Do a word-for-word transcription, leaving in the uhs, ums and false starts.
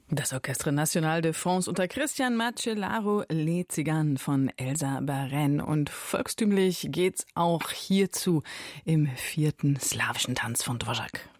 Das Orchestre National de France unter Christian Macellaro, Les Tziganes von Elsa Baren. Und volkstümlich geht's auch hierzu im vierten slawischen Tanz von Dvořák.